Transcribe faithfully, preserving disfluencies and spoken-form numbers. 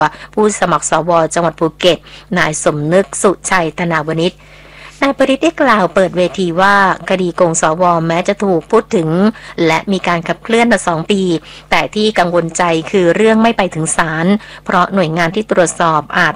ผู้สมัครสวจังหวัดภูเก็ตนายสมนึกสุชัยธนาวณิชนายปริศได้กล่าวเปิดเวทีว่าคดีโกงสวแม้จะถูกพูดถึงและมีการขับเคลื่อนมาสองปีแต่ที่กังวลใจคือเรื่องไม่ไปถึงศาลเพราะหน่วยงานที่ตรวจสอบอาจ